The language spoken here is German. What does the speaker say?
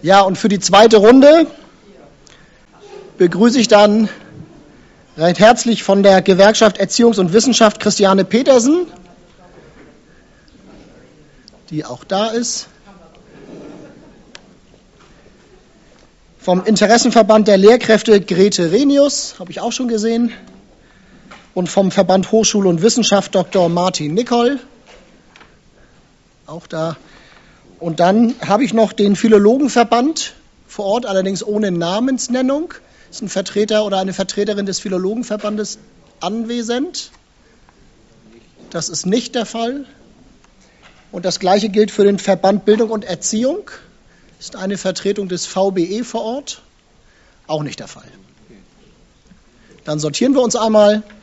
Ja, und für die zweite Runde begrüße ich dann recht herzlich von der Gewerkschaft Erziehungs- und Wissenschaft Christiane Petersen, die auch da ist. Vom Interessenverband der Lehrkräfte Grete Renius, habe ich auch schon gesehen. Und vom Verband Hochschule und Wissenschaft Dr. Martin Nicol, auch da. Und dann habe ich noch den Philologenverband vor Ort, allerdings ohne Namensnennung. Ist ein Vertreter oder eine Vertreterin des Philologenverbandes anwesend? Das ist nicht der Fall. Und das Gleiche gilt für den Verband Bildung und Erziehung. Ist eine Vertretung des VBE vor Ort? Auch nicht der Fall. Dann sortieren wir uns einmal.